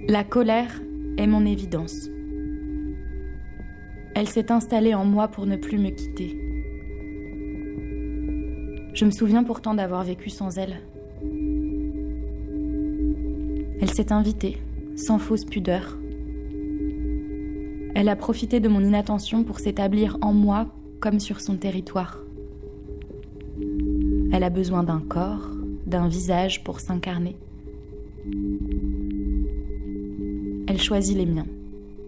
La colère est mon évidence. Elle s'est installée en moi pour ne plus me quitter. Je me souviens pourtant d'avoir vécu sans elle. Elle s'est invitée, sans fausse pudeur. Elle a profité de mon inattention pour s'établir en moi comme sur son territoire. Elle a besoin d'un corps, d'un visage pour s'incarner. Elle choisit les miens.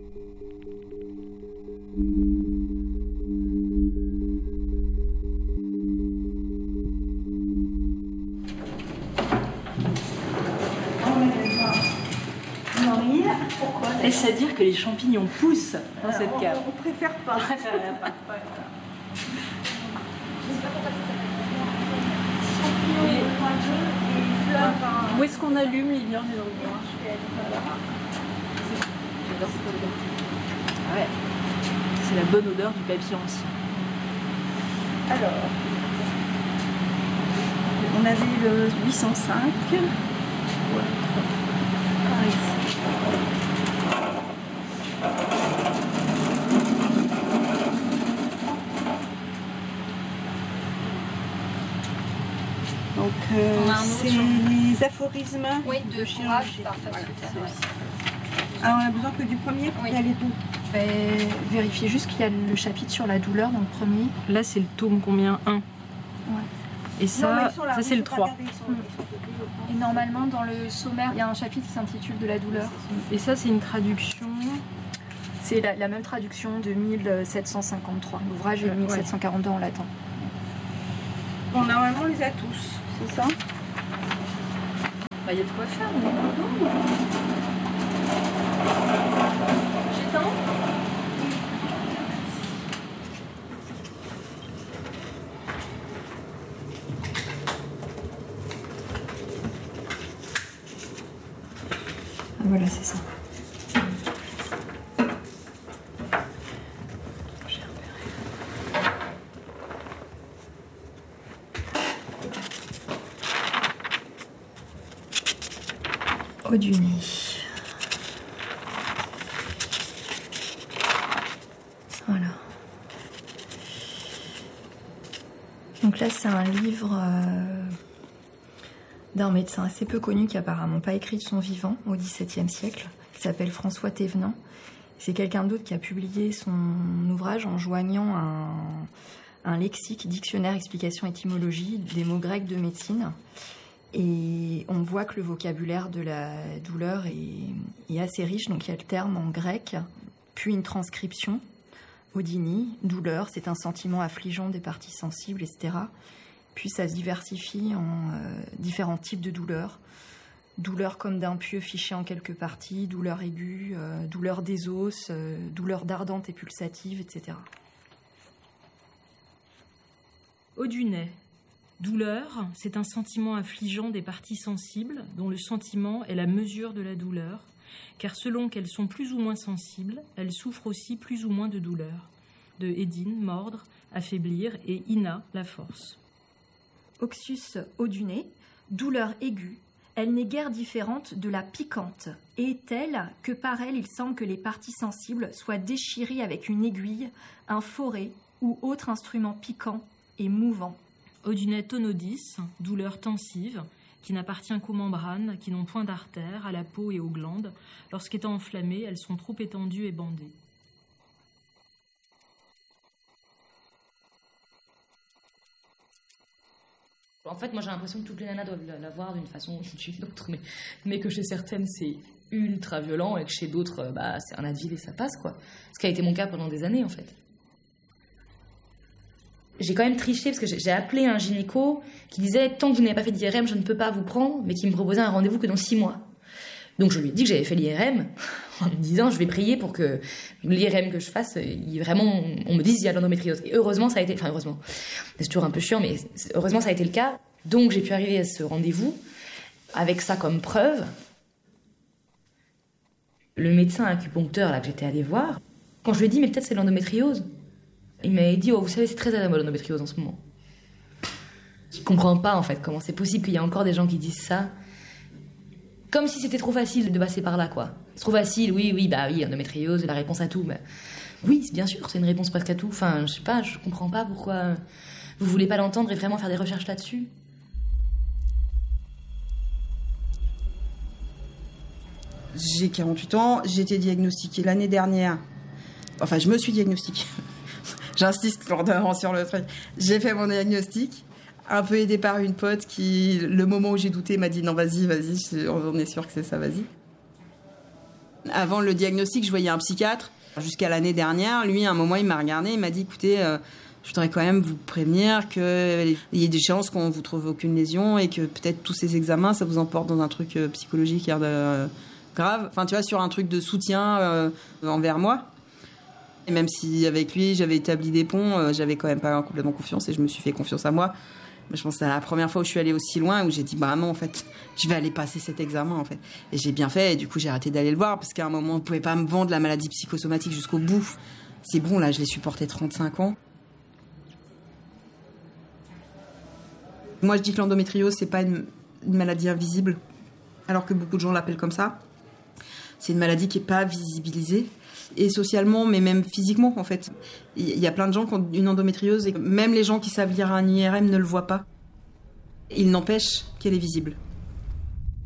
Pourquoi ? Est-ce à dire que les champignons poussent dans cette cave ? On préfère pas. On préfère pas. Où est-ce qu'on allume, Lilian, les endroits ? J'adore cette odeur. Ah ouais. C'est la bonne odeur du papier ancien. Alors, on avait le 805. Ouais. Par ici. Donc, c'est les aphorismes de chirurgie. Parfait. Voilà. Alors, on a besoin que du premier pour y aller tout. Je vais vérifier juste qu'il y a le chapitre sur la douleur dans le premier. Là, c'est le tome combien ? 1. Ouais. Et ça, Non, là, ça c'est le 3. Et normalement, dans le sommaire, il y a un chapitre qui s'intitule « De la douleur ». Et ça, c'est une traduction. C'est la même traduction de 1753. L'ouvrage est de 1742 en latin. Bon, normalement, on les a tous, c'est ça ? Bah, il y a de quoi faire, on est dans J'étends ? Ah, voilà, c'est ça. Au du nez. Voilà. Donc là, c'est un livre d'un médecin assez peu connu qui apparemment pas écrit de son vivant au XVIIe siècle, qui s'appelle François Thévenin. C'est quelqu'un d'autre qui a publié son ouvrage en joignant un lexique, dictionnaire, explication, étymologie des mots grecs de médecine. Et on voit que le vocabulaire de la douleur est assez riche. Donc il y a le terme en grec, puis une transcription, odynie, douleur, c'est un sentiment affligeant des parties sensibles, etc. Puis ça se diversifie en différents types de douleurs. Douleur comme d'un pieu fiché en quelques parties, douleur aiguë, douleur des os, douleur ardente et pulsative, etc. Audunet. Douleur, c'est un sentiment affligeant des parties sensibles, dont le sentiment est la mesure de la douleur, car selon qu'elles sont plus ou moins sensibles, elles souffrent aussi plus ou moins de douleur. De Édine, mordre, affaiblir, et Ina, la force. Oxus audunet, douleur aiguë, elle n'est guère différente de la piquante, et telle que par elle il semble que les parties sensibles soient déchirées avec une aiguille, un forêt ou autre instrument piquant et mouvant. Audunet tonodis, douleur tensive, qui n'appartient qu'aux membranes, qui n'ont point d'artères, à la peau et aux glandes. Lorsqu'étant enflammées, elles sont trop étendues et bandées. En fait, moi j'ai l'impression que toutes les nanas doivent l'avoir d'une façon ou d'une autre, mais que chez certaines c'est ultra violent et que chez d'autres, c'est un advil et ça passe, quoi. Ce qui a été mon cas pendant des années, en fait. J'ai quand même triché parce que j'ai appelé un gynéco qui disait tant que vous n'avez pas fait d'IRM, je ne peux pas vous prendre, mais qui me proposait un rendez-vous que dans 6 mois. Donc je lui ai dit que j'avais fait l'IRM en me disant je vais prier pour que l'IRM que je fasse, vraiment, on me dise il y a l'endométriose. Et heureusement ça a été, c'est toujours un peu chiant, mais heureusement ça a été le cas. Donc j'ai pu arriver à ce rendez-vous avec ça comme preuve. Le médecin acupuncteur là que j'étais allée voir, quand je lui ai dit mais peut-être c'est l'endométriose, il m'avait dit vous savez c'est très à la mode l'endométriose en ce moment. Je comprends pas en fait comment c'est possible qu'il y ait encore des gens qui disent ça. Comme si c'était trop facile de passer par là, quoi. C'est trop facile, oui, endométriose, la réponse à tout. Mais... Oui, bien sûr, c'est une réponse presque à tout. Enfin, je sais pas, je comprends pas pourquoi vous voulez pas l'entendre et vraiment faire des recherches là-dessus. J'ai 48 ans, j'ai été diagnostiquée l'année dernière. Enfin, je me suis diagnostiquée. J'insiste lourdement sur le truc. J'ai fait mon diagnostic, un peu aidée par une pote qui, le moment où j'ai douté, m'a dit non, vas-y, on est sûr que c'est ça, vas-y. Avant le diagnostic, je voyais un psychiatre. Jusqu'à l'année dernière, lui, à un moment, il m'a regardé, il m'a dit, écoutez, je voudrais quand même vous prévenir qu'il y ait des chances qu'on vous trouve aucune lésion et que peut-être tous ces examens, ça vous emporte dans un truc psychologique grave. Enfin, tu vois, sur un truc de soutien envers moi. Et même si avec lui, j'avais établi des ponts, j'avais quand même pas complètement confiance et je me suis fait confiance à moi. Mais je pense que c'est la première fois où je suis allée aussi loin, où j'ai dit, bah non, en fait, je vais aller passer cet examen, en fait. Et j'ai bien fait, et du coup, j'ai arrêté d'aller le voir, parce qu'à un moment, vous pouvez pas me vendre la maladie psychosomatique jusqu'au bout. C'est bon, là, je l'ai supporté 35 ans. Moi, je dis que l'endométriose, c'est pas une maladie invisible, alors que beaucoup de gens l'appellent comme ça. C'est une maladie qui est pas visibilisée. Et socialement, mais même physiquement, en fait. Il y a plein de gens qui ont une endométriose et même les gens qui savent lire un IRM ne le voient pas. Il n'empêche qu'elle est visible.